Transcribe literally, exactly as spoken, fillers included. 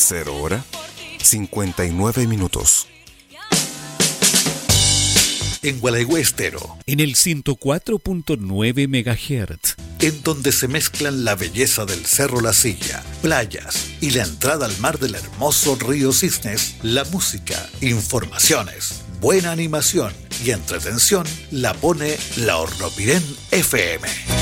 Cero hora, cincuenta y nueve minutos. En Gualeguay Estero, en el ciento cuatro punto nueve megahertz, en donde se mezclan la belleza del Cerro La Silla, playas y la entrada al mar del hermoso río Cisnes, la música, informaciones, buena animación y entretención la pone la Hornopirén F M.